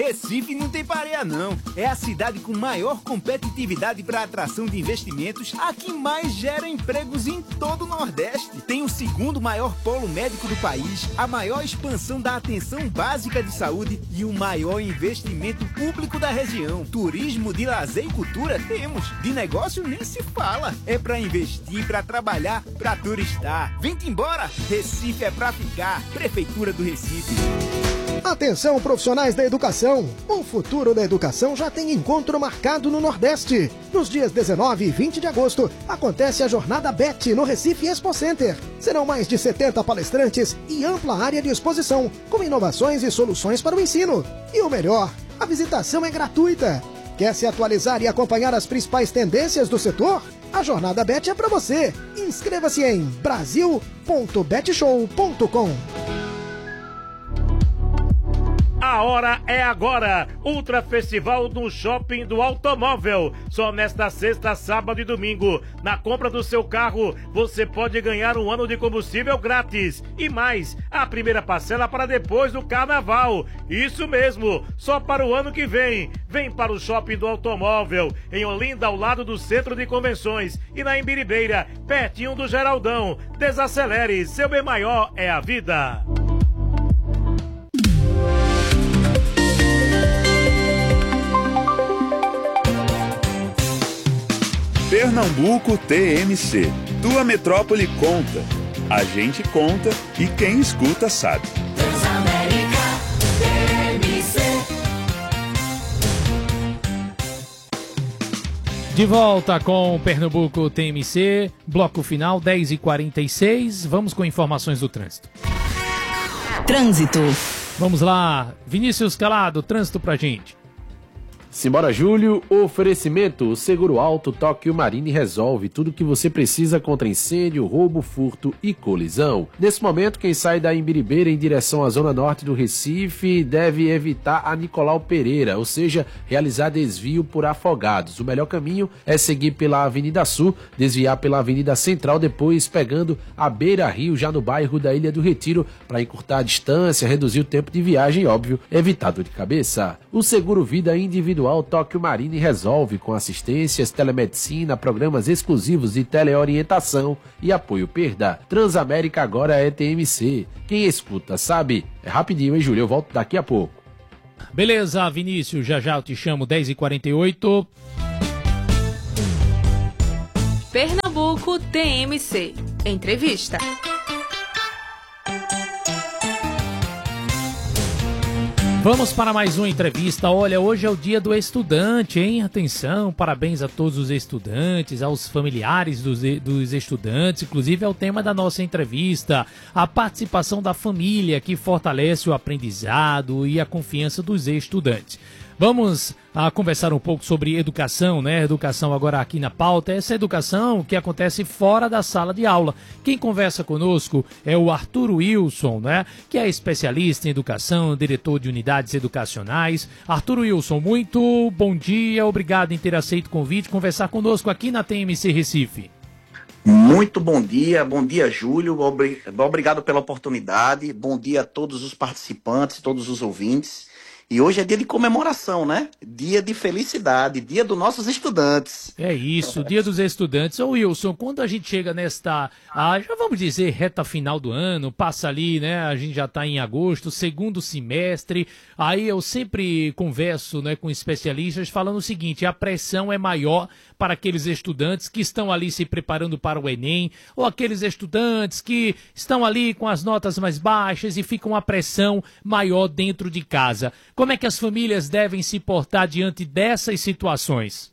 Recife não tem pareia não. É a cidade com maior competitividade para atração de investimentos, a que mais gera empregos em todo o Nordeste. Tem o segundo maior polo médico do país, a maior expansão da atenção básica de saúde e o maior investimento público da região. Turismo de lazer e cultura temos. De negócio nem se fala. É para investir, para trabalhar, para turistar. Vem-te embora. Recife é para ficar. Prefeitura do Recife. Atenção, profissionais da educação! O futuro da educação já tem encontro marcado no Nordeste. Nos dias 19 e 20 de agosto, acontece a Jornada BET no Recife Expo Center. Serão mais de 70 palestrantes e ampla área de exposição, com inovações e soluções para o ensino. E o melhor, a visitação é gratuita. Quer se atualizar e acompanhar as principais tendências do setor? A Jornada BET é para você. Inscreva-se em brasil.betshow.com. A hora é agora! Ultra Festival no Shopping do Automóvel. Só nesta sexta, sábado e domingo. Na compra do seu carro, você pode ganhar um ano de combustível grátis. E mais, a primeira parcela para depois do carnaval. Isso mesmo, só para o ano que vem. Vem para o Shopping do Automóvel, em Olinda, ao lado do Centro de Convenções. E na Imbiribeira, pertinho do Geraldão. Desacelere, seu bem maior é a vida. Pernambuco TMC. Tua metrópole conta. A gente conta e quem escuta sabe. Transamérica TMC. De volta com Pernambuco TMC, bloco final 10h46. Vamos com informações do trânsito. Trânsito. Vamos lá, Vinícius Calado, trânsito pra gente. Simbora, Júlio. Oferecimento: Seguro Alto Tóquio Marine resolve tudo o que você precisa contra incêndio, roubo, furto e colisão. Nesse momento, quem sai da Imbiribeira em direção à zona norte do Recife deve evitar a Nicolau Pereira, ou seja, realizar desvio por Afogados. O melhor caminho é seguir pela Avenida Sul, desviar pela Avenida Central, depois pegando a Beira Rio, já no bairro da Ilha do Retiro, para encurtar a distância, reduzir o tempo de viagem e, óbvio, evitar dor de cabeça. O Seguro Vida Individual Tóquio Marine resolve, com assistências, telemedicina, programas exclusivos de teleorientação e apoio perda. Transamérica agora é TMC. Quem escuta sabe. É rapidinho, hein, Júlio? Eu volto daqui a pouco. Beleza, Vinícius, já já eu te chamo, 10h48. Pernambuco TMC. Entrevista. Vamos para mais uma entrevista. Olha, hoje é o dia do estudante, hein? Atenção, parabéns a todos os estudantes, aos familiares dos estudantes. Inclusive é o tema da nossa entrevista, a participação da família que fortalece o aprendizado e a confiança dos estudantes. Vamos conversar um pouco sobre educação, né? Educação agora aqui na pauta. Essa educação que acontece fora da sala de aula. Quem conversa conosco é o Arthur Wilson, né? Que é especialista em educação, diretor de unidades educacionais. Arthur Wilson, muito bom dia. Obrigado em ter aceito o convite, conversar conosco aqui na TMC Recife. Muito bom dia Júlio, obrigado pela oportunidade, bom dia a todos os participantes, todos os ouvintes. E hoje é dia de comemoração, né? Dia de felicidade, dia dos nossos estudantes. É isso, dia dos estudantes. Ô Wilson, quando a gente chega nesta, já vamos dizer, reta final do ano, passa ali, né? A gente já está em agosto, segundo semestre. Aí eu sempre converso, né, com especialistas falando o seguinte: a pressão é maior para aqueles estudantes que estão ali se preparando para o Enem, ou aqueles estudantes que estão ali com as notas mais baixas e ficam a pressão maior dentro de casa. Como é que as famílias devem se portar diante dessas situações?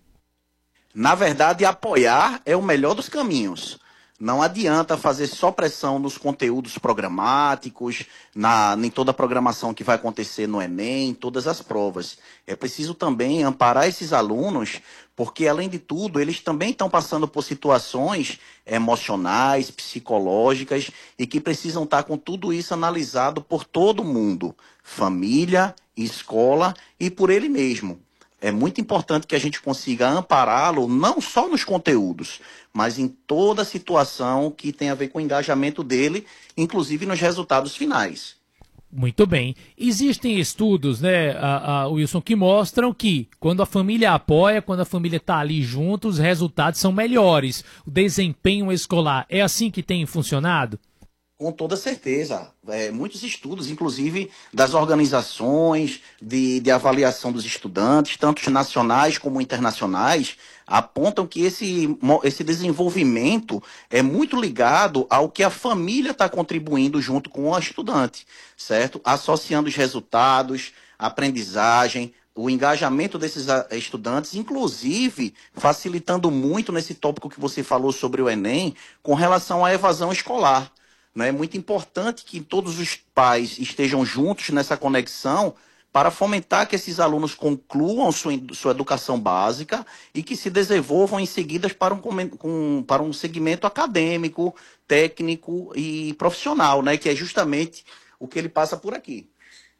Na verdade, apoiar é o melhor dos caminhos. Não adianta fazer só pressão nos conteúdos programáticos, em toda a programação que vai acontecer no Enem, em todas as provas. É preciso também amparar esses alunos, porque, além de tudo, eles também estão passando por situações emocionais, psicológicas, e que precisam estar com tudo isso analisado por todo mundo, família, escola e por ele mesmo. É muito importante que a gente consiga ampará-lo não só nos conteúdos, mas em toda a situação que tem a ver com o engajamento dele, inclusive nos resultados finais. Muito bem. Existem estudos, né, Wilson, que mostram que quando a família apoia, quando a família está ali junto, os resultados são melhores. O desempenho escolar é assim que tem funcionado? Com toda certeza. Muitos estudos, inclusive das organizações de avaliação dos estudantes, tanto nacionais como internacionais, apontam que esse desenvolvimento é muito ligado ao que a família está contribuindo junto com o estudante, certo? Associando os resultados, a aprendizagem, o engajamento desses estudantes, inclusive facilitando muito nesse tópico que você falou sobre o Enem, com relação à evasão escolar. É muito importante que todos os pais estejam juntos nessa conexão para fomentar que esses alunos concluam sua educação básica e que se desenvolvam em seguida para um segmento acadêmico, técnico e profissional, né, que é justamente o que ele passa por aqui.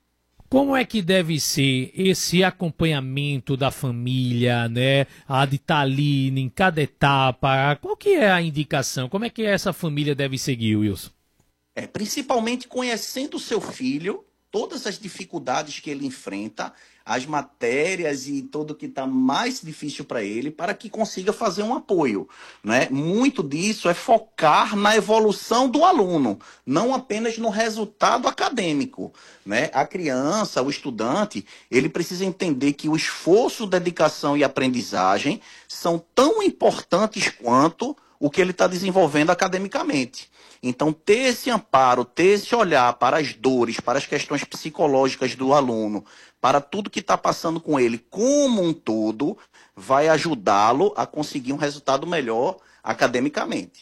Como é que deve ser esse acompanhamento da família, né? A de estar ali em cada etapa? Qual que é a indicação? Como é que essa família deve seguir, Wilson? Principalmente conhecendo o seu filho, todas as dificuldades que ele enfrenta, as matérias e tudo que está mais difícil para ele, para que consiga fazer um apoio, né? Muito disso é focar na evolução do aluno, não apenas no resultado acadêmico, né? A criança, o estudante, ele precisa entender que o esforço, dedicação e aprendizagem são tão importantes quanto o que ele está desenvolvendo academicamente. Então, ter esse amparo, ter esse olhar para as dores, para as questões psicológicas do aluno, para tudo que está passando com ele como um todo, vai ajudá-lo a conseguir um resultado melhor academicamente.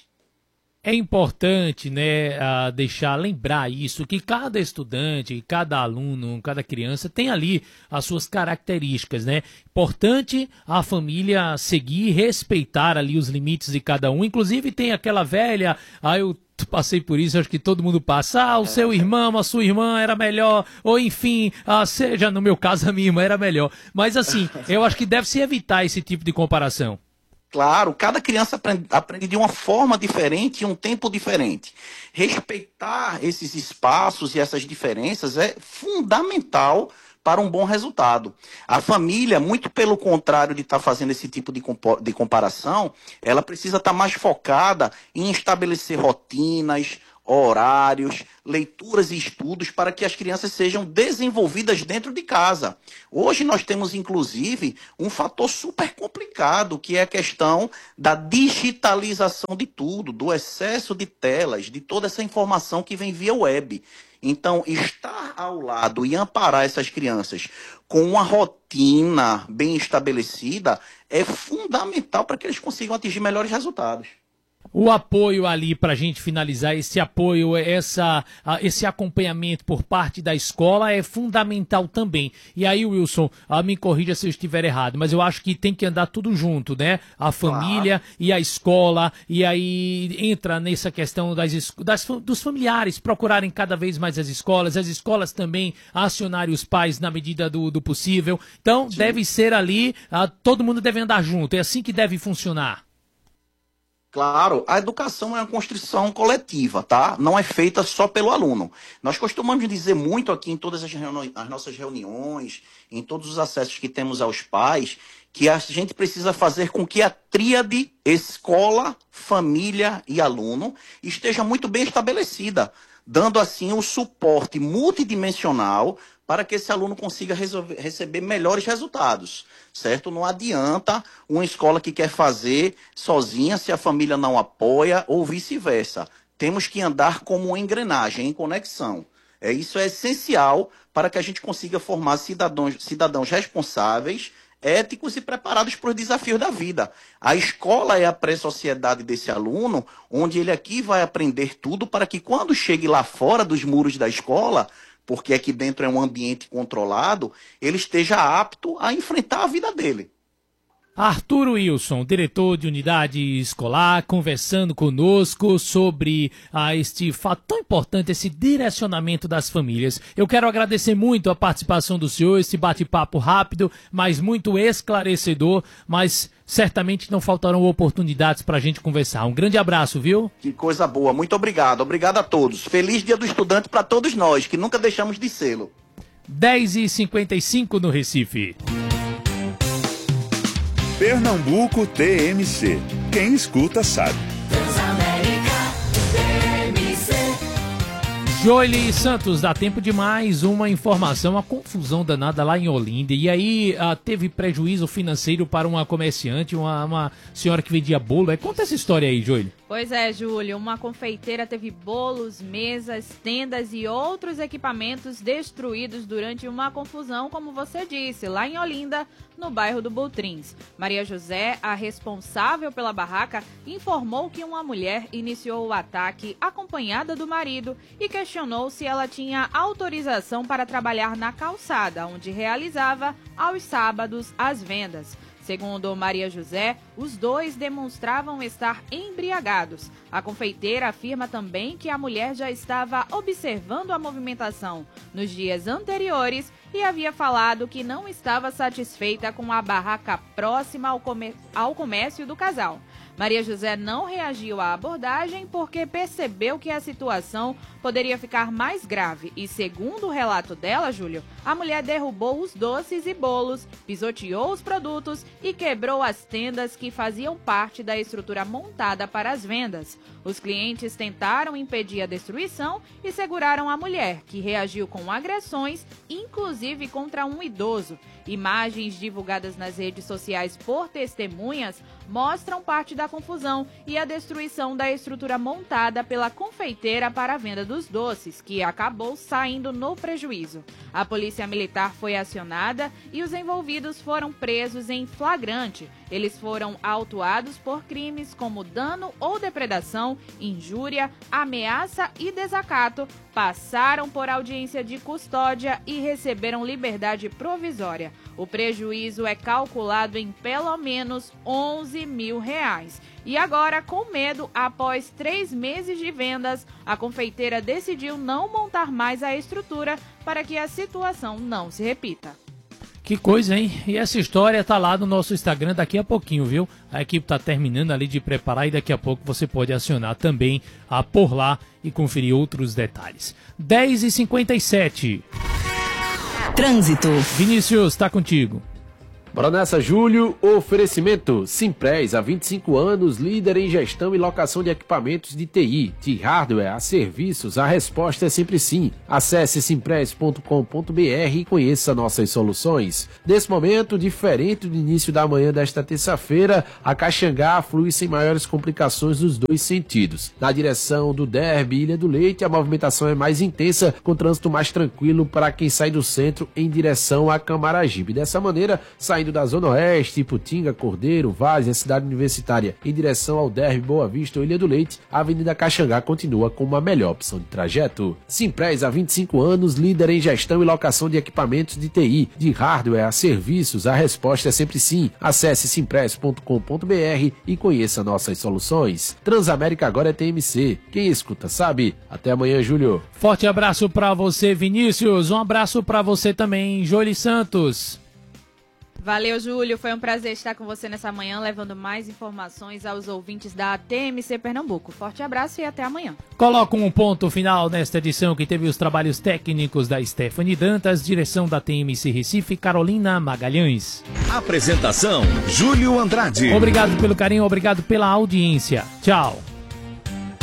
É importante, né, lembrar isso, que cada estudante, cada aluno, cada criança tem ali as suas características, né? Importante a família seguir, respeitar ali os limites de cada um. Inclusive tem aquela velha, eu passei por isso, acho que todo mundo passa, o seu irmão, a sua irmã era melhor, ou enfim, seja no meu caso a minha irmã era melhor. Mas assim, eu acho que deve-se evitar esse tipo de comparação. Claro, cada criança aprende de uma forma diferente e um tempo diferente. Respeitar esses espaços e essas diferenças é fundamental para um bom resultado. A família, muito pelo contrário de estar fazendo esse tipo de comparação, ela precisa estar mais focada em estabelecer rotinas, horários, leituras e estudos para que as crianças sejam desenvolvidas dentro de casa. Hoje nós temos, inclusive, um fator super complicado, que é a questão da digitalização de tudo, do excesso de telas, de toda essa informação que vem via web. Então, estar ao lado e amparar essas crianças com uma rotina bem estabelecida é fundamental para que eles consigam atingir melhores resultados. O apoio ali, para a gente finalizar, esse apoio, esse acompanhamento por parte da escola é fundamental também. E aí, Wilson, me corrija se eu estiver errado, mas eu acho que tem que andar tudo junto, né? A família e a escola, e aí entra nessa questão dos familiares procurarem cada vez mais as escolas também acionarem os pais na medida do possível. Então, deve ser ali, todo mundo deve andar junto, é assim que deve funcionar. Claro, a educação é uma construção coletiva, tá? Não é feita só pelo aluno. Nós costumamos dizer muito aqui em todas as nossas reuniões, em todos os acessos que temos aos pais, que a gente precisa fazer com que a tríade escola, família e aluno esteja muito bem estabelecida, dando assim o suporte multidimensional para que esse aluno consiga receber melhores resultados, certo? Não adianta uma escola que quer fazer sozinha se a família não apoia ou vice-versa. Temos que andar como uma engrenagem, em conexão. Isso é essencial para que a gente consiga formar cidadãos responsáveis, éticos e preparados para os desafios da vida. A escola é a pré-sociedade desse aluno, onde ele aqui vai aprender tudo para que quando chegue lá fora dos muros da escola, porque aqui dentro é um ambiente controlado, ele esteja apto a enfrentar a vida dele. Arthur Wilson, diretor de unidade escolar, conversando conosco sobre este fato tão importante, esse direcionamento das famílias. Eu quero agradecer muito a participação do senhor, esse bate-papo rápido, mas muito esclarecedor, mas certamente não faltarão oportunidades para a gente conversar. Um grande abraço, viu? Que coisa boa, muito obrigado. Obrigado a todos. Feliz Dia do Estudante para todos nós, que nunca deixamos de sê-lo. 10h55 no Recife. Pernambuco TMC. Quem escuta sabe. Joely Santos, dá tempo de mais uma informação, uma confusão danada lá em Olinda. E aí teve prejuízo financeiro para uma comerciante, uma senhora que vendia bolo. Conta essa história aí, Joely. Pois é, Júlio, uma confeiteira teve bolos, mesas, tendas e outros equipamentos destruídos durante uma confusão, como você disse, lá em Olinda, no bairro do Butrins. Maria José, a responsável pela barraca, informou que uma mulher iniciou o ataque acompanhada do marido e questionou se ela tinha autorização para trabalhar na calçada, onde realizava aos sábados as vendas. Segundo Maria José, os dois demonstravam estar embriagados. A confeiteira afirma também que a mulher já estava observando a movimentação nos dias anteriores e havia falado que não estava satisfeita com a barraca próxima ao comércio do casal. Maria José não reagiu à abordagem porque percebeu que a situação poderia ficar mais grave e, segundo o relato dela, Júlio, a mulher derrubou os doces e bolos, pisoteou os produtos e quebrou as tendas que faziam parte da estrutura montada para as vendas. Os clientes tentaram impedir a destruição e seguraram a mulher, que reagiu com agressões, inclusive contra um idoso. Imagens divulgadas nas redes sociais por testemunhas mostram parte da confusão e a destruição da estrutura montada pela confeiteira para a venda dos doces, que acabou saindo no prejuízo. A polícia militar foi acionada e os envolvidos foram presos em flagrante. Eles foram autuados por crimes como dano ou depredação, injúria, ameaça e desacato, passaram por audiência de custódia e receberam liberdade provisória. O prejuízo é calculado em pelo menos R$11 mil. E agora, com medo, após 3 meses de vendas, a confeiteira decidiu não montar mais a estrutura para que a situação não se repita. Que coisa, hein? E essa história tá lá no nosso Instagram daqui a pouquinho, viu? A equipe tá terminando ali de preparar e daqui a pouco você pode acionar também por lá e conferir outros detalhes. 10h57. Trânsito. Vinícius, tá contigo. Bora nessa, Júlio. Oferecimento Simpress, há 25 anos, líder em gestão e locação de equipamentos de TI, de hardware a serviços. A resposta é sempre sim. Acesse simpress.com.br e conheça nossas soluções. Nesse momento, diferente do início da manhã desta terça-feira, a Caxangá flui sem maiores complicações nos dois sentidos. Na direção do Derby e Ilha do Leite, a movimentação é mais intensa, com trânsito mais tranquilo para quem sai do centro em direção a Camaragibe. Dessa maneira, saindo da Zona Oeste, Iputinga, Cordeiro, Vaz e a cidade universitária em direção ao Derby, Boa Vista ou Ilha do Leite, a Avenida Caxangá continua com uma melhor opção de trajeto. Simpress, há 25 anos, líder em gestão e locação de equipamentos de TI, de hardware a serviços. A resposta é sempre sim. Acesse simpress.com.br e conheça nossas soluções. Transamérica agora é TMC. Quem escuta sabe. Até amanhã, Júlio. Forte abraço pra você, Vinícius. Um abraço pra você também, Joely Santos. Valeu, Júlio. Foi um prazer estar com você nessa manhã, levando mais informações aos ouvintes da TMC Pernambuco. Forte abraço e até amanhã. Coloco um ponto final nesta edição que teve os trabalhos técnicos da Stephanie Dantas, direção da TMC Recife, Carolina Magalhães. Apresentação, Júlio Andrade. Obrigado pelo carinho, obrigado pela audiência. Tchau.